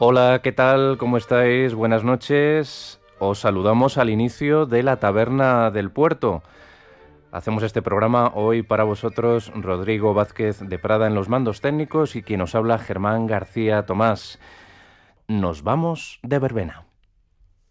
Hola, ¿qué tal? ¿Cómo estáis? Buenas noches. Os saludamos al inicio de la Taberna del Puerto. Hacemos este programa hoy para vosotros Rodrigo Vázquez de Prada en los mandos técnicos y quien os habla Germán García Tomás. Nos vamos de verbena.